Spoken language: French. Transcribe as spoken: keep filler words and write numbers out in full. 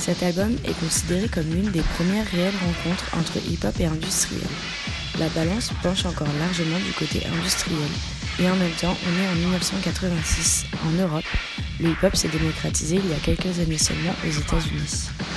Cet album est considéré comme l'une des premières réelles rencontres entre hip-hop et industriel. La balance penche encore largement du côté industriel, et en même temps, on est en dix-neuf cent quatre-vingt-six. En Europe, le hip-hop s'est démocratisé il y a quelques années seulement aux États-Unis.